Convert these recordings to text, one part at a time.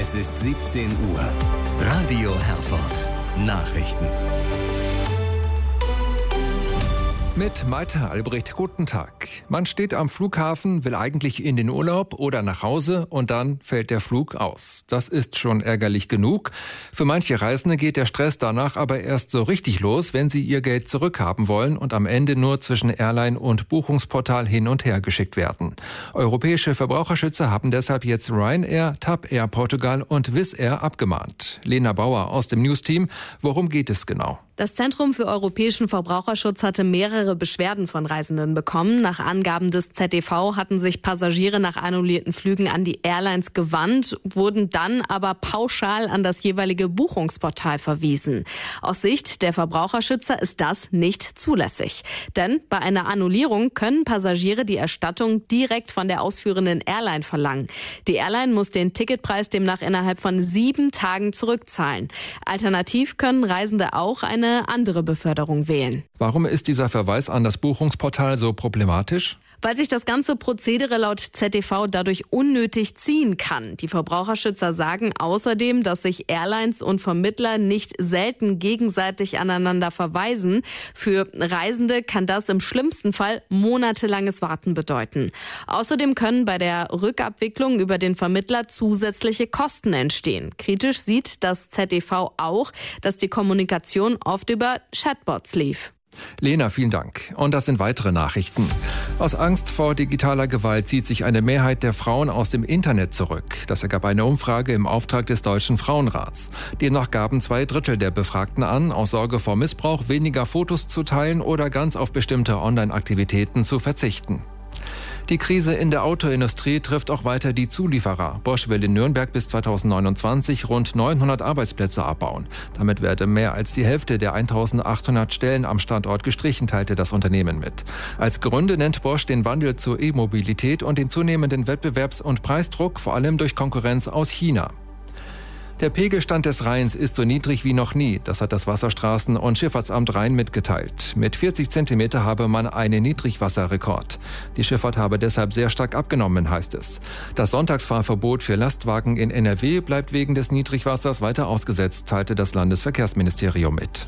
Es ist 17 Uhr. Radio Herford. Nachrichten. Mit Malte Albrecht, guten Tag. Man steht am Flughafen, will eigentlich in den Urlaub oder nach Hause und dann fällt der Flug aus. Das ist schon ärgerlich genug. Für manche Reisende geht der Stress danach aber erst so richtig los, wenn sie ihr Geld zurückhaben wollen und am Ende nur zwischen Airline und Buchungsportal hin und her geschickt werden. Europäische Verbraucherschützer haben deshalb jetzt Ryanair, TAP Air Portugal und Wizz Air abgemahnt. Lena Bauer aus dem News-Team. Worum geht es genau? Das Zentrum für europäischen Verbraucherschutz hatte mehrere Beschwerden von Reisenden bekommen. Nach Angaben des ZDV hatten sich Passagiere nach annullierten Flügen an die Airlines gewandt, wurden dann aber pauschal an das jeweilige Buchungsportal verwiesen. Aus Sicht der Verbraucherschützer ist das nicht zulässig. Denn bei einer Annullierung können Passagiere die Erstattung direkt von der ausführenden Airline verlangen. Die Airline muss den Ticketpreis demnach innerhalb von 7 Tagen zurückzahlen. Alternativ können Reisende auch eine andere Beförderung wählen. Warum ist dieser Verweis an das Buchungsportal so problematisch? Weil sich das ganze Prozedere laut ZDV dadurch unnötig ziehen kann. Die Verbraucherschützer sagen außerdem, dass sich Airlines und Vermittler nicht selten gegenseitig aneinander verweisen. Für Reisende kann das im schlimmsten Fall monatelanges Warten bedeuten. Außerdem können bei der Rückabwicklung über den Vermittler zusätzliche Kosten entstehen. Kritisch sieht das ZDV auch, dass die Kommunikation oft über Chatbots lief. Lena, vielen Dank. Und das sind weitere Nachrichten. Aus Angst vor digitaler Gewalt zieht sich eine Mehrheit der Frauen aus dem Internet zurück. Das ergab eine Umfrage im Auftrag des Deutschen Frauenrats. Demnach gaben 2/3 der Befragten an, aus Sorge vor Missbrauch weniger Fotos zu teilen oder ganz auf bestimmte Online-Aktivitäten zu verzichten. Die Krise in der Autoindustrie trifft auch weiter die Zulieferer. Bosch will in Nürnberg bis 2029 rund 900 Arbeitsplätze abbauen. Damit werde mehr als die Hälfte der 1800 Stellen am Standort gestrichen, teilte das Unternehmen mit. Als Gründe nennt Bosch den Wandel zur E-Mobilität und den zunehmenden Wettbewerbs- und Preisdruck, vor allem durch Konkurrenz aus China. Der Pegelstand des Rheins ist so niedrig wie noch nie. Das hat das Wasserstraßen- und Schifffahrtsamt Rhein mitgeteilt. Mit 40 Zentimeter habe man einen Niedrigwasserrekord. Die Schifffahrt habe deshalb sehr stark abgenommen, heißt es. Das Sonntagsfahrverbot für Lastwagen in NRW bleibt wegen des Niedrigwassers weiter ausgesetzt, teilte das Landesverkehrsministerium mit.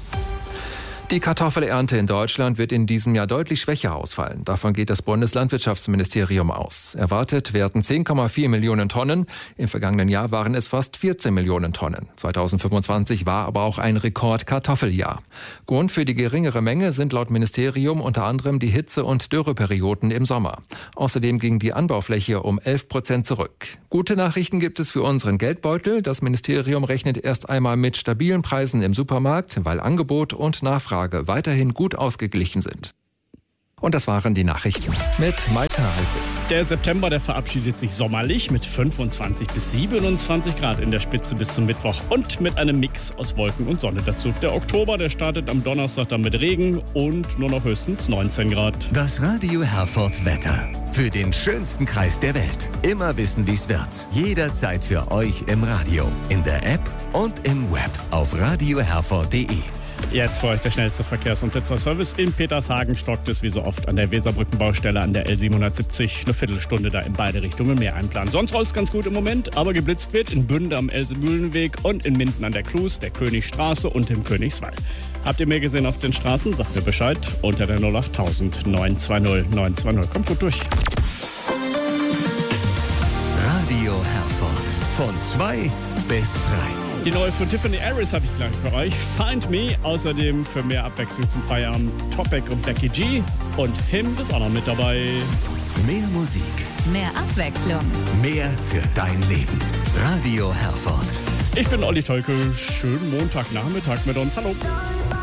Die Kartoffelernte in Deutschland wird in diesem Jahr deutlich schwächer ausfallen. Davon geht das Bundeslandwirtschaftsministerium aus. Erwartet werden 10,4 Millionen Tonnen. Im vergangenen Jahr waren es fast 14 Millionen Tonnen. 2025 war aber auch ein Rekord-Kartoffeljahr. Grund für die geringere Menge sind laut Ministerium unter anderem die Hitze- und Dürreperioden im Sommer. Außerdem ging die Anbaufläche um 11% zurück. Gute Nachrichten gibt es für unseren Geldbeutel. Das Ministerium rechnet erst einmal mit stabilen Preisen im Supermarkt, weil Angebot und Nachfrage weiterhin gut ausgeglichen sind. Und das waren die Nachrichten mit Malte Albrecht. Der September, der verabschiedet sich sommerlich mit 25 bis 27 Grad in der Spitze bis zum Mittwoch und mit einem Mix aus Wolken und Sonne dazu. Der Oktober, der startet am Donnerstag dann mit Regen und nur noch höchstens 19 Grad. Das Radio Herford Wetter. Für den schönsten Kreis der Welt. Immer wissen, wie es wird. Jederzeit für euch im Radio, in der App und im Web auf radioherford.de. Jetzt für euch der schnellste Verkehrs- und Blitzerservice in Petershagen. Stockt es wie so oft an der Weserbrückenbaustelle an der L770. Eine Viertelstunde da in beide Richtungen mehr einplanen. Sonst rollt es ganz gut im Moment, aber geblitzt wird in Bünde am Elsemühlenweg und in Minden an der Klus, der Königstraße und im Königswall. Habt ihr mehr gesehen auf den Straßen? Sagt mir Bescheid unter der 08000 920 920. Kommt gut durch. Radio Herford. Von 2 bis 3. Die neue von Tiffany Harris habe ich gleich für euch. Find Me. Außerdem für mehr Abwechslung zum Feierabend Topic und Becky G. Und Him ist auch noch mit dabei. Mehr Musik. Mehr Abwechslung. Mehr für dein Leben. Radio Herford. Ich bin Olli Tolke. Schönen Montagnachmittag mit uns. Hallo.